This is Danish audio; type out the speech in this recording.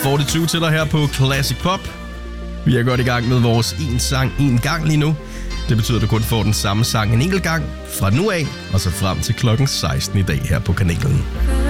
42 til dig her på Classic Pop. Vi er godt i gang med vores en sang en gang lige nu. Det betyder, at du kun får den samme sang en enkelt gang fra nu af, og så frem til klokken 16 i dag her på kanalen.